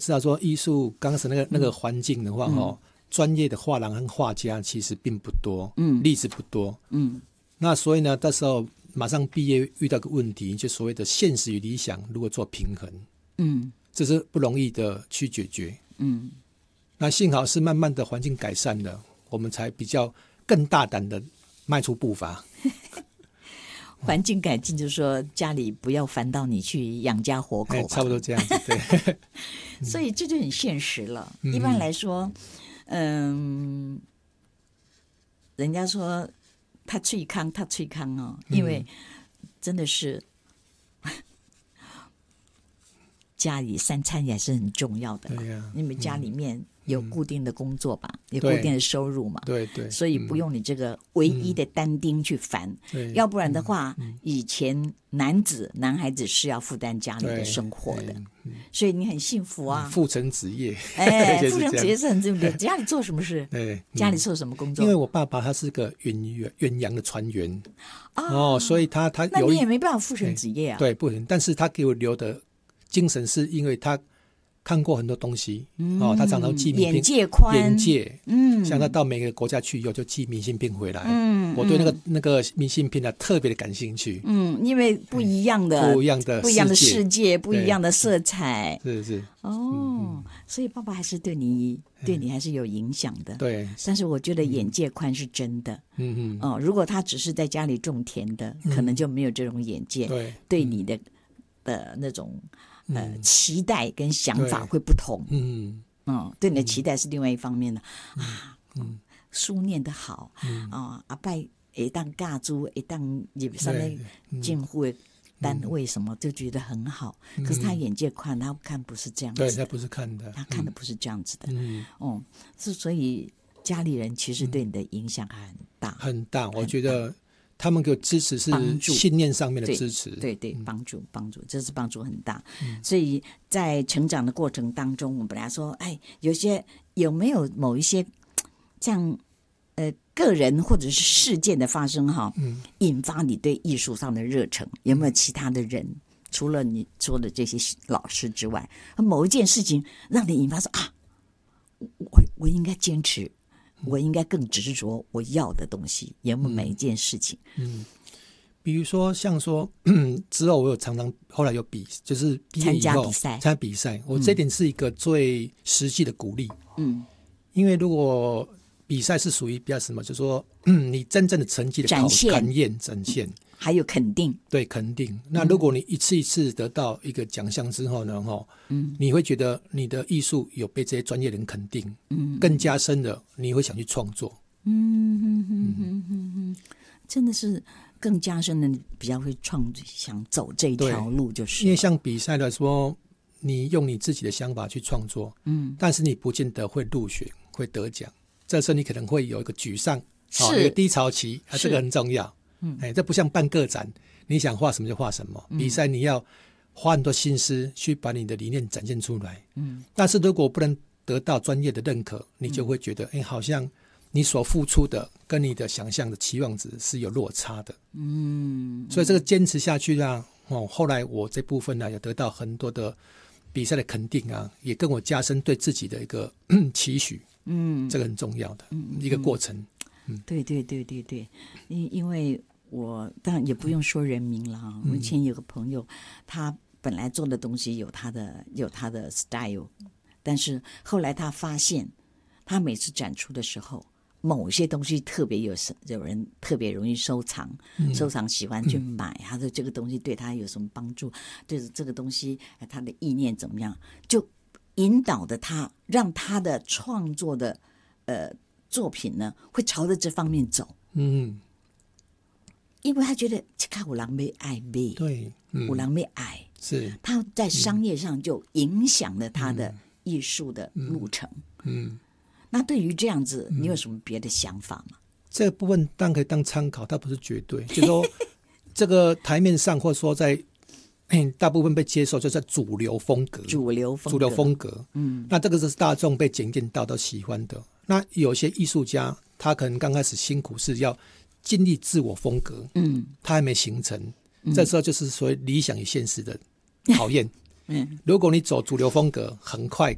知道说艺术刚开始那个环境的话专业的画廊和画家其实并不多，例子不多，那所以呢，那时候马上毕业遇到个问题，就所谓的现实与理想如何做平衡，这是不容易的去解决，那幸好是慢慢的环境改善了，我们才比较更大胆的迈出步伐。 环境改进就是说家里不要烦到你去养家活口吧， 差不多这样子，对。 所以这就很现实了。一般来说，人家说他脆康哦，因为真的是家里三餐也是很重要的嘛，因为家里面有固定的工作吧，有固定的收入嘛， 对对， 所以不用你这个唯一的单丁去烦，要不然的话，以前男孩子是要负担家里的生活的，所以你很幸福啊， 父承子业， 父承子业是很重要。家里做什么事？家里做什么工作？ 因为我爸爸他是个远洋的船员所以他那你也没办法父承子业啊， 对，不行，但是他给我留的精神是因为他看过很多东西，他常常寄明信片， 眼界宽， 眼界，像他到每个国家去以后就寄明信片回来，我对那个明信片特别的感兴趣， 因为不一样的世界，不一样的色彩， 是所以爸爸还是对你还是有影响的， 对， 但是我觉得眼界宽是真的，如果他只是在家里种田的，可能就没有这种眼界，对你的那种期待跟想法会不同，对你的期待是另外一方面的书念得好，阿伯会当教书，会当入上面政府的单位什么，就觉得很好。可是他眼界宽，他看不是这样子的， 对，他不是看的， 他看的不是这样子的，所以家里人其实对你的影响还很大， 很大。我觉得他们给我支持是信念上面的支持， 对，帮助，这是帮助很大。所以在成长的过程当中，我们本来说，有没有某一些像个人或者是事件的发生引发你对艺术上的热忱？有没有其他的人，除了你说的这些老师之外，某一件事情让你引发说我应该坚持，我应该更执着我要的东西？有没有每一件事情？ 比如说像说之后我有常常后来有就是毕业以后参加比赛，我这点是一个最实际的鼓励，因为如果比赛是属于比较什么，就是说你真正的成绩的展现还有肯定， 对，肯定。那如果你一次一次得到一个奖项之后呢，你会觉得你的艺术有被这些专业人肯定，更加深的你会想去创作， 真的是更加深的比较会想走这一条路，就是因为像比赛来说，你用你自己的想法去创作，但是你不见得会入选会得奖，这时候你可能会有一个沮丧，有一个低潮期，这个很重要。这不像办个展，你想画什么就画什么，比赛你要花很多心思去把你的理念展现出来，但是如果不能得到专业的认可，你就会觉得好像你所付出的跟你的想象的期望值是有落差的，所以这个坚持下去后来我这部分呢有得到很多的比赛的肯定也跟我加深对自己的一个期许，这个很重要的一个过程。 对，因为我当然也不用说人名了我以前有个朋友，他本来做的东西有他的 style， 但是后来他发现，他每次展出的时候，某些东西特别有人特别容易收藏，喜欢去买，他说这个东西对他有什么帮助，对这个东西他的意念怎么样，就引导的他，让他的创作的作品呢会朝着这方面走，因为他觉得这个有人要爱买， 对， 有人要爱， 是他在商业上就影响了他的艺术的路程。那对于这样子，你有什么别的想法吗？ 这个部分当然可以当参考，它不是绝对，就是说这个台面上或者说在大部分被接受，就是主流风格，那这个是大众被检验到都喜欢的。那有些艺术家他可能刚开始辛苦是要尽力自我风格，他还没形成，这时候就是所谓理想与现实的考验。如果你走主流风格，很快